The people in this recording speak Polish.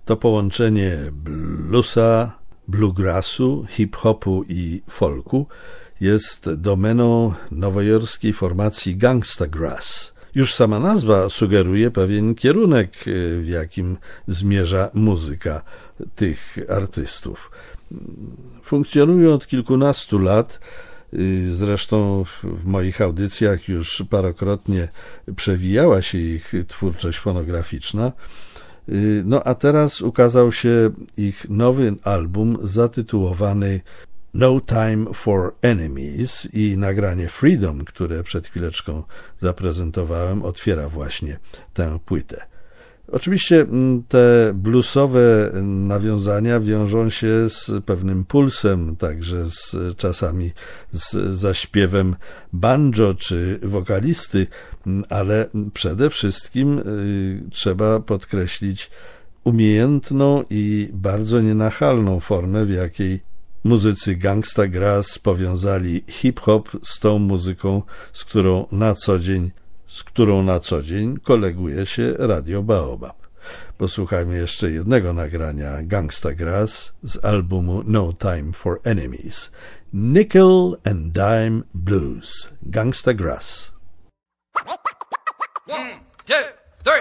To połączenie bluesa, bluegrassu, hip-hopu i folku jest domeną nowojorskiej formacji Gangsta Grass. Już sama nazwa sugeruje pewien kierunek, w jakim zmierza muzyka tych artystów. Funkcjonują od kilkunastu lat, zresztą w moich audycjach już parokrotnie przewijała się ich twórczość fonograficzna. No a teraz ukazał się ich nowy album zatytułowany No Time for Enemies i nagranie Freedom, które przed chwileczką zaprezentowałem, otwiera właśnie tę płytę. Oczywiście te bluesowe nawiązania wiążą się z pewnym pulsem, także czasami z zaśpiewem banjo czy wokalisty, ale przede wszystkim trzeba podkreślić umiejętną i bardzo nienachalną formę, w jakiej muzycy Gangsta Grass powiązali hip-hop z tą muzyką, z którą na co dzień koleguje się Radio Baobab. Posłuchajmy jeszcze jednego nagrania Gangsta Grass z albumu No Time for Enemies. Nickel and Dime Blues. Gangsta Grass. 1, 2